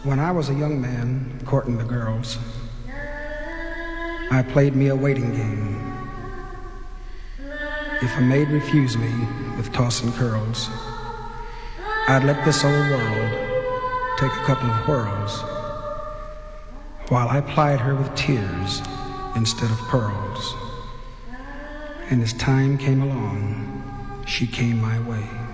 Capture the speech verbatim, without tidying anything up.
When I was a young man courting the girls, I played me a waiting game. If a maid refused me with tossing curls, I'd let this old world take a couple of whirls while I plied her with tears instead of pearls. And as time came along, she came my way.